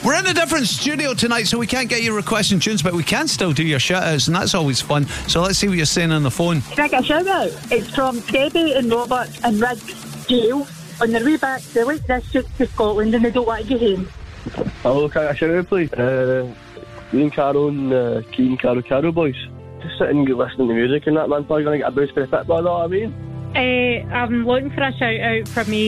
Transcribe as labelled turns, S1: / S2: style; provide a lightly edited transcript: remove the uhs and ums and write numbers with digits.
S1: We're in a different studio tonight, so we can't get you requesting tunes, but we can still do your shout-outs, and that's always fun. So let's see what you're saying on the phone.
S2: Can I get a shout-out? It's from Debbie and Robert and Riggs Jail. On their way back, they like this trip to Scotland and they don't want to get home.
S3: Hello, can I get a shout-out, please? Me and Carol and Keane Carol boys. Just sitting and listening to music and that, man. Probably going to get a boost for the football, you know what I mean?
S2: I'm looking for a shout-out from me